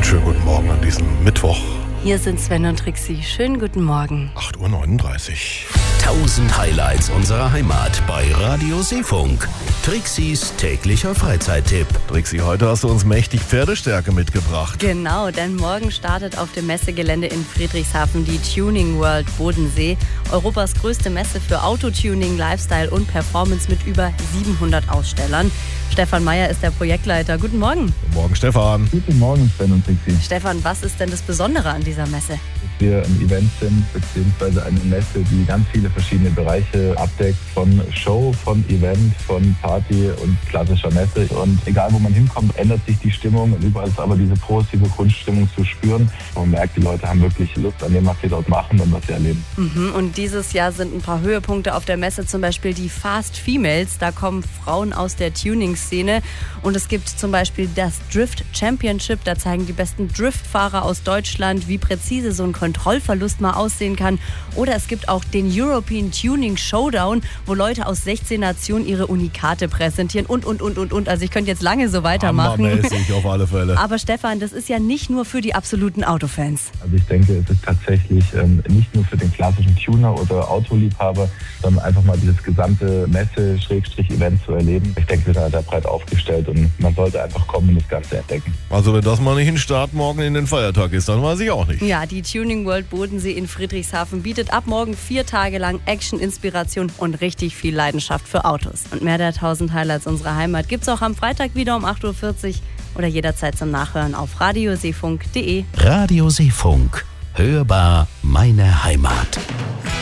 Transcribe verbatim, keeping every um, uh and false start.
schönen guten Morgen an diesem Mittwoch. Hier sind Sven und Trixie. Schönen guten Morgen. acht Uhr neununddreißig. tausend Highlights unserer Heimat bei Radio Seefunk. Trixies täglicher Freizeittipp. Trixie, heute hast du uns mächtig Pferdestärke mitgebracht. Genau, denn morgen startet auf dem Messegelände in Friedrichshafen die Tuning World Bodensee. Europas größte Messe für Autotuning, Lifestyle und Performance mit über siebenhundert Ausstellern. Stefan Meyer ist der Projektleiter. Guten Morgen. Guten Morgen, Stefan. Guten Morgen, Sven und Trixie. Stefan, was ist denn das Besondere an dieser Messe? Dass wir ein Event sind, beziehungsweise eine Messe, die ganz viele verschiedene Bereiche abdeckt, von Show, von Event, von Party und klassischer Messe. Und egal, wo man hinkommt, ändert sich die Stimmung. Und überall ist aber diese positive Grundstimmung zu spüren. Man merkt, die Leute haben wirklich Lust an dem, was sie dort machen und was sie erleben. Mhm, und dieses Jahr sind ein paar Höhepunkte auf der Messe, zum Beispiel die Fast Females. Da kommen Frauen aus der Tuning-Szene. Und es gibt zum Beispiel das Drift Championship. Da zeigen die besten Driftfahrer aus Deutschland, wie präzise so ein Kontrollverlust mal aussehen kann. Oder es gibt auch den European Tuning Showdown, wo Leute aus sechzehn Nationen ihre Unikate präsentieren und, und, und, und, und. Also ich könnte jetzt lange so weitermachen. Hammermäßig auf alle Fälle. Aber Stefan, das ist ja nicht nur für die absoluten Autofans. Also ich denke, es ist tatsächlich ähm, nicht nur für den klassischen Tuner oder Autoliebhaber, sondern einfach mal dieses gesamte Messe-Event zu erleben. Ich denke, wir sind da breit aufgestellt und man sollte einfach kommen und das Ganze entdecken. Also wenn das mal nicht ein Start morgen in den Feiertag ist, dann weiß ich auch nicht. Ja, die Tuning World Bodensee in Friedrichshafen bietet ab morgen vier Tage lang Action, Inspiration und richtig viel Leidenschaft für Autos. Und mehr der tausend Highlights unserer Heimat gibt's auch am Freitag wieder um acht Uhr vierzig oder jederzeit zum Nachhören auf radioseefunk punkt de. Radio Seefunk. Hörbar meine Heimat.